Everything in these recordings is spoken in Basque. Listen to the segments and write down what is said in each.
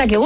dakigu,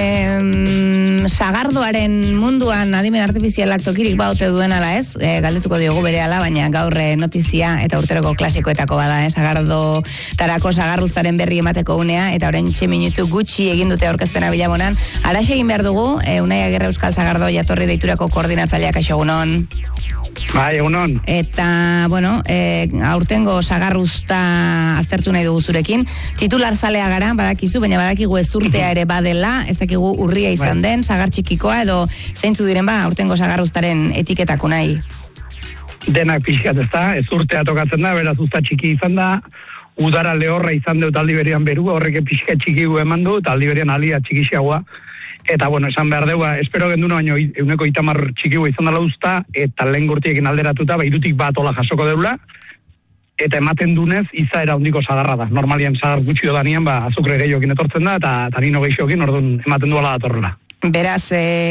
sagardoaren munduan adimen artifizialak tokirik baute duen ala ez, galdetuko diogu berehala, baina gaur notizia eta urteroko klasikoetako bada, sagardo tarako sagarruztaren berri emateko unea, eta orain 6 minutu gutxi egin dute aurkezpena Bilabonan. Araxe egin behar dugu, Unai Agirre Euskal Sagardo jatorri deiturako koordinatzaileak, kaixo egunon. Bai, egunon. Eta, bueno, aurtengo sagarruzta aztertu nahi dugu zurekin. Titular zalea gara, badakizu, baina badakigu ezurtea ere badela, ez dakigu urria izan den, sagar txikikoa, edo zeintzu diren aurtengo sagarruztaren etiketako nahi. Denak pixkat ez da, ezurtea tokatzen da, beraz usta txiki izan da, udara lehorra izan dut aldi berian berua, horrek pixka txikigu eman du, eta aldi berian alia txikixiagoa. Eta, bueno, esan behar dugu, espero genduna, baina euneko 30 txikigu izan dela usta, eta lehen gurtiekin alderatuta, irutik bat ola jasoko deula, eta ematen dunez, izaera handiko sagarra da. Normalian sagar gutxi dodanien, azukre gehiokin etortzen da, eta nino gehiokin, orduan ematen duela datorrela. Beraz,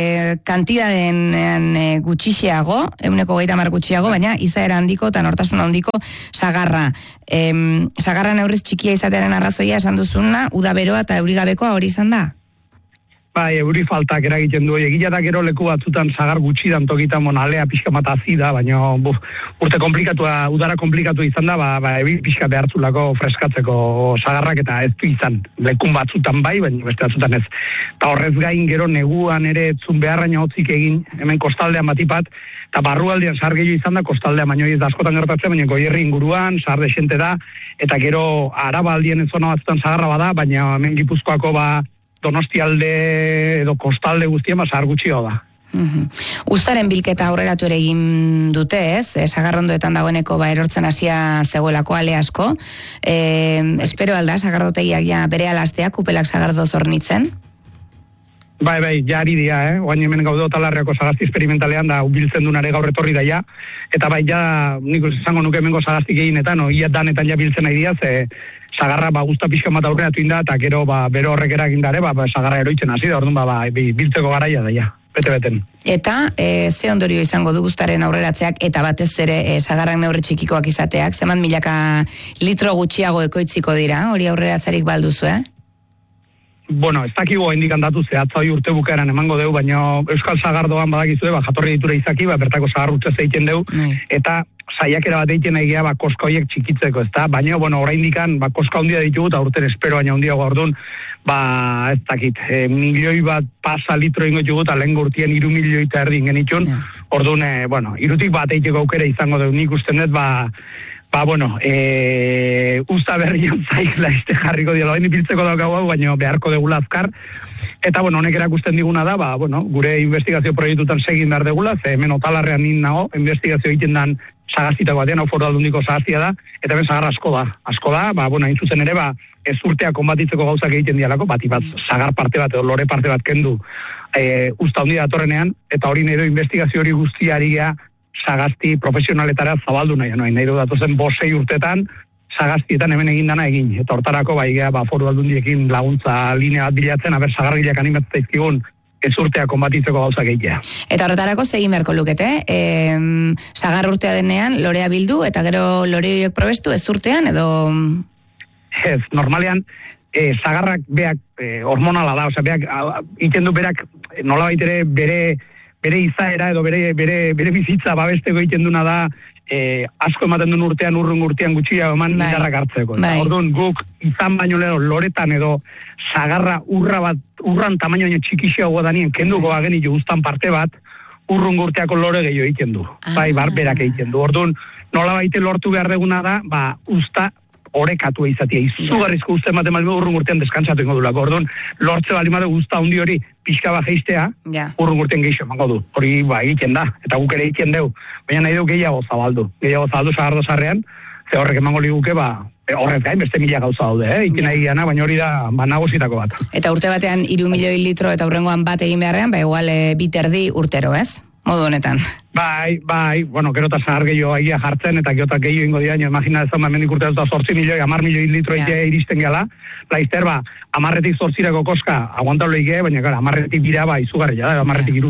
kantidaden gutxixiago, euneko 30 gutxiago, baina izaera handiko eta nortasun handiko sagarra. Sagarra neurriz txikia izatearen arrazoia esan duzuna, udaberoa eta eurigabekoa hori izan da? Bai, euri faltak eragiten du. Egia da gero leku batzutan sagar gutxi dan tokitan alea pixka matazi da, baina urte komplikatua, udara komplikatu izan da, ebi pixka behartzulako freskatzeko sagarrak eta ez du izan. Lekun batzutan bai, baina beste batzutan ez. Eta horrez gain gero neguan ere etzun beharraina hotzik egin, hemen kostaldean batipat, eta barrualdean sahar gehiago izan da, kostaldean baino ez da askotan gertatzen, baina goierri inguruan, sahar desente da, eta gero araba aldien zona batzutan sagarra bada, baina hemen Gipuzkoako Donostialde edo kostalde guztien sahar gutxio da. Uztaren bilketa aurreratu ere egin dute, ez? Sagarrondoetan dagoeneko erortzen hasia zegoelako ale asko. Espero alda, sagardotegiak ja bere alastea, kupelak sagardo zornitzen? Bai, jari dia, oain hemen gaude otalarreako sagazti esperimentalean da biltzen dunare gaur etorri daia, eta bai ja, nik izango nuke hemengo sagaztik eginetan, ia danetan ja biltzen nahi dia, ze sagarra guzta pixka bat aurreatu inda, eta gero bero horrek eragindare, sagarra eroitzen hasi da, orduan biltzeko garaia daia, bete-beten. Eta ze ondorio izango du guztaren aurreratzeak, eta batez ere sagarrak neurri txikikoak izateak, zeman milaka litro gutxiago ekoitziko dira, hori aurreratzarik balduzu, Bueno, ez dakigu haindik handatu zehatza hori urte bukaeran emango deu, baina Euskal Sagardoan badakizue, jatorri ditura izaki, bertako sagarrutze zeiten deu, eta saiakera bat egiten egia koska horiek txikitzeko, ez da? Baina, oraindikan koska handia ditugu, eta urten espero baina handiago orduan, ez dakit, milioi bat pasa litro ingo ditugu, eta lehen gurtien 3 milioi eta erdi genitxun, orduan, irutik bat egiteko aukera izango deu, nik usten dut, usta berrian zaik laizte jarriko dira, hain ipiltzeko daukagu hau, baina beharko degula azkar. Eta, honek erakusten diguna da, gure investigazio proiektutan segin behar degula, ze hemen otalarrean nin nago, investigazio egiten dan sagaztitako batean, hau Foru Aldundiko sagaztia da, eta hemen sagar asko da. Hain zuzen ere, ezurtea konbatitzeko gauzak egiten dialako, bat sagar parte bat, edo lore parte bat kendu usta handi datorrenean, eta hori edo investigazio hori guztiari gea, sagazti profesionaletara zabaldu nahi du datozen 5-6 urtetan sagaztietan hemen egin dana egin, eta hortarako Foru Aldundiekin laguntza linea bat bilatzen, sagargileak animatzen izkigun ez urtea konbatitzeko gauzak egitea. Eta horretarako zegin beharko lukete, sagar urtea denean lorea bildu, eta gero loreoiek probestu ez urtean, edo... Ez, normalean, sagarrak beak hormonala da, beak iten du berak nola baitere bere izaera edo bere bizitza babesteko egiten duna da asko ematen duen urtean, urtean gutxia eman indarrak hartzeko. Orduan guk izan baino lero loretan edo sagarra urran tamaino baino txikixiago danien kenduko ageni guztan parte bat, urteako lore gehiago egiten du. Berak egiten du. Orduan nola baite lortu behar deguna da, usta orekatu izatea, izugarrizko uste ematen urtean deskantzatu ingo dulako. Orduan, lortze bali madu usta handi hori pixka bat geistea, urtean gehiago emango du. Hori egiten da, eta guk ere egiten deu. Baina nahi du gehiago zabaldu sagardo zarrean, ze horrek emango liguke, horrez gain beste 1000 gauza daude, egiten nahi gana, baina hori da nagusitako bat. Eta urte batean 3 milioi litro eta hurrengoan bat egin beharrean, igual 2 urtero, ez? Modu honetan. Bai, gero eta zahar gehiago egia jartzen, eta gero eta gehiago ingo dira, imagina ez da, mendik urte ez da 8 milioi, 10 milioi litro egitea iristen gala, laizter 10 8 koska aguantaulo egitea, baina gara, 10 bira izugarria da, 10 irura.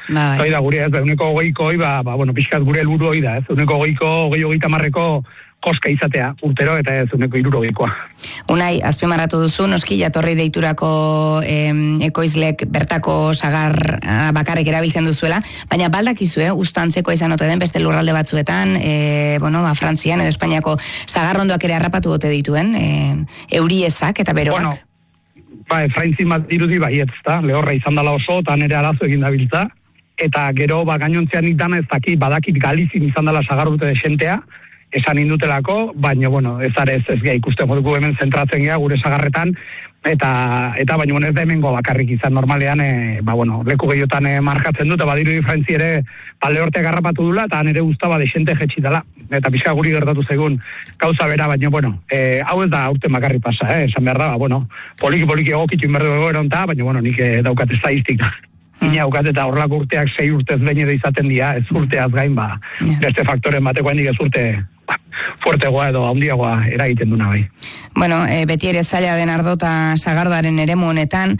Hoi da gure ez, uneko 20ko, bueno, pixkat gure helburu hoi da, ez, uneko 20ko, 20-30ko koska izatea urtero eta ez uneko 60koa. Unai, azpimarratu duzu, noski jatorri deiturako ekoizlek bertako sagar bakarrik erabiltzen duzuela, baina baldakizue, ustantzeko izan ote den beste lurralde batzuetan, Frantzian edo Espainiako sagarrondoak ere harrapatu ote dituen, euriezak eta beroak. Bueno, Frantzin bat dirudi baietz da, lehorra izan dela oso, eta nire arazo egin dabiltza, eta gero gainontzean dana ez daki, badakit Galizin izan dela sagarrute desentea, esan indutelako, baina, bueno, ez gehi ikusten dugu hemen zentratzen gea gure sagarretan, eta baina ez da hemengo bakarrik izan normalean, leku gehiotan markatzen dut, eta badiru diferentzi ere lehorteak harrapatu dula, eta nire guztaba desente jetxi dela, eta pixka guri gertatu zegun gauza bera, baina, hau ez da aurten bakarrik pasa, esan behar da, poliki egokitu inberdu egoeron ta, baina, nik daukat estadistika. Ina ukat eta horrelako urteak 6 urtez behin edo izaten dira, ez urteaz gain, beste faktoren bateko handik ez urte fuertegoa edo handiagoa eragiten duna bai. Bueno, beti ere zaila den Ardota sagardoaren eremu honetan,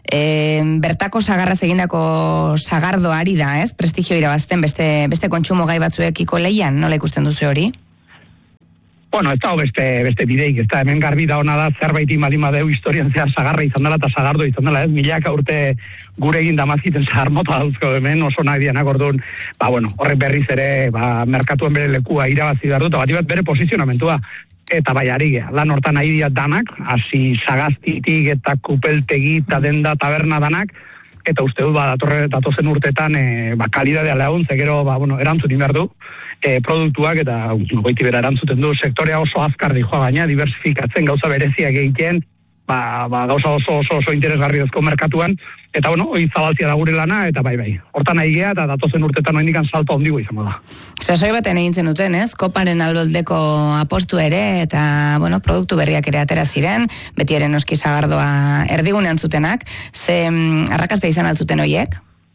bertako sagarraz egindako sagardoari da, ez? Prestigio irabazten beste kontsumo gai batzuekiko leian, nola ikusten duzu hori? Bueno, ez dago beste bideik, ez da, hemen garbi da hona da, zerbait imadeu historian zehar sagarra izan dela eta sagardo izan dela, ez? Milaka urte gure egin damazkiten sagar mota dauzko hemen, oso nahi dianak orduan, horrek berriz ere, merkatuen bere lekua irabazi behar dut, bat bere posizionamentua, eta bai ari gea, lan hortan nahi diat danak, hasi sagaztitik eta kupeltegi eta denda taberna danak, eta uste dut, datozen urtetan, kalidadea lehun, zegero, erantzun behar du, produktuak eta goiti bera erantzuten du sektorea oso azkar dijoa gaina, diversifikatzen gauza bereziak egiten, gauza oso interesgarri dezko merkatuan, eta hoi zabaltzia da gure lana, eta bai. Hortan nahi gea, eta datozen urtetan oindikan salto handigo izango da. Sasoi baten egintzen duten, ez? Koparen alboldeko apostu ere, eta, produktu berriak ere atera ziren, beti ere noski sagardoa erdigunean zutenak, ze arrakasta izan altzuten hoiek?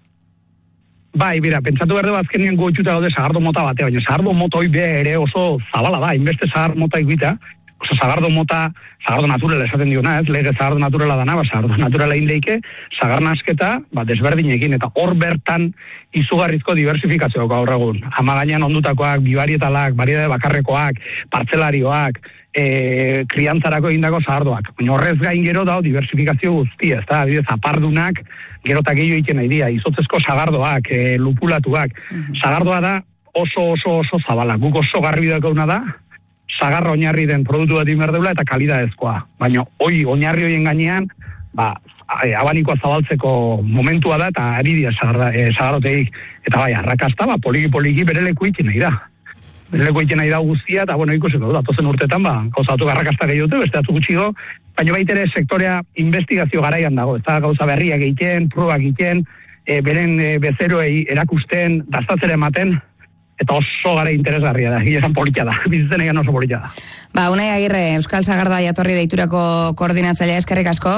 Bai, bera, pentsatu behar dugu azkenean goitxuta gaude sagardo mota bate, baina sagardo mota hoi ere oso zabala da, inbeste sagar mota iguita, oso sagardo mota, sagardo naturala esaten diona, ez, lege sagardo naturala dana, sagardo naturala indeike, sagar nasketa, desberdinekin, eta hor bertan izugarrizko diversifikazioak gaur egun. Ama gainean ondutakoak, bibarietalak, bariedade bakarrekoak, partzelarioak, kriantzarako egindako sagardoak. Baina horrez gain gero dao diversifikazio guztia, ez da, adibidez, apardunak, gero eta gehiago egiten nahi dira, izotzezko sagardoak, lupulatuak. Sagardoa da oso zabala. Guk oso garbi daukaguna da, sagarra oinarri den produktu bat inberdeula eta kalidadezkoa. Baina oinarri horien gainean, abanikoa zabaltzeko momentua da eta ari dira sagarroteik. Eta bai, arrakasta, poliki bere leku egiten nahi da. Leko egiten nahi da guztia, eta ikusiko datozen urtetan, gauzatu garrakasta gehi dute, beste atzu gutxigo, baina baitere sektorea investigazio garaian dago, ez da gauza berriak egiten, probak egiten, beren bezeroei erakusten, dastatzera ematen, eta oso gara interesgarria da, esan politia da, bizitzen egan oso politia da. Unai Agirre, Euskal Sagarda jatorri deiturako koordinatzailea, eskerrik asko?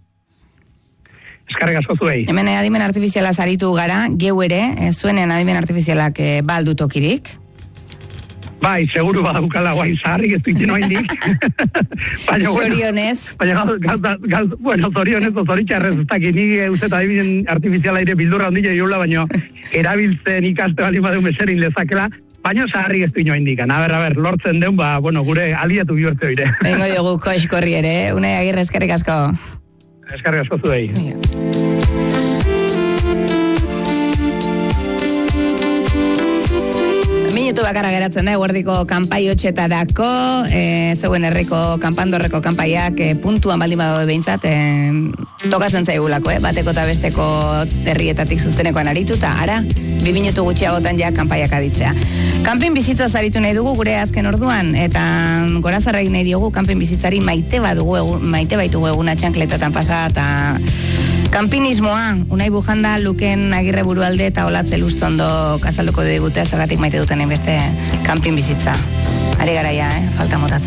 Eskerrik asko zuei. Hemen adimen artifiziala zaritu gara, geu ere, zuenean adimen artifizialak baldu tokirik? Bai, seguru badaukala guain zaharrik ez duiten oindik. Zorionez. Baina zorionez, zoritxarrez, ez dakit nik uzet adibiden artifiziala ere bildurra ondila jola, baina erabiltzen ikaste bali badeu meserin lezakela, baina zaharrik ez duiten oindik. A ber, lortzen den, gure aliatu bihurtze oire. Bengo dugu koizkorri ere, Unai Agirre, eskerrik asko. Eskerrik asko zuei. Minutu bakarra geratzen da, eguerdiko kanpai hotxetarako, zeuen herriko kanpandorreko kanpaiak puntuan baldin badaude behintzat, tokatzen zaigulako, bateko eta besteko herrietatik zuzenekoan aritu, eta ara, 2 minutu gutxiagotan ja kanpaiak aditzea. Kanpin bizitza zaritu nahi dugu gure azken orduan, eta gorazarrek nahi diogu kanpin bizitzari maite baitugu eguna txankletatan pasa, eta kanpinismoa, Unai Bujanda, Luken Agirre Burualde eta Olatze Lustondo azalduko digute, zergatik maite duten beste kanpin bizitza. Ari garaia, falta motatzen.